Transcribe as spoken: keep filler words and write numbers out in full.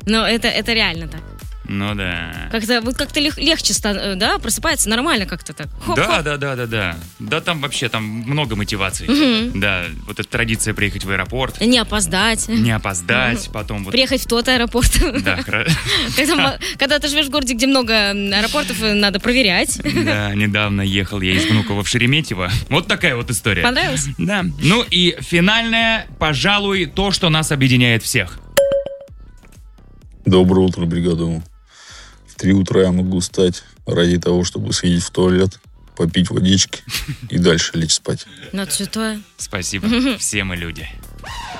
Но это, это реально так. Ну да. Как-то, вот как-то лег, легче, да, просыпается нормально как-то так. Хоп, да, хоп. да, да, да, да. Да, там вообще там много мотиваций. Угу. Да, вот эта традиция приехать в аэропорт. Не опоздать. Не опоздать, угу. потом вот... Приехать в тот аэропорт. Да, когда, когда ты живешь в городе, где много аэропортов, надо проверять. Да, недавно ехал я из Внуково в Шереметьево. Вот такая вот история. Понравилось? Да. Ну и финальное, пожалуй, то, что нас объединяет всех. Доброе утро, бригада. В три утра я могу встать ради того, чтобы сходить в туалет, попить водички и дальше лечь спать. Ну, святое. Спасибо. Все мы люди.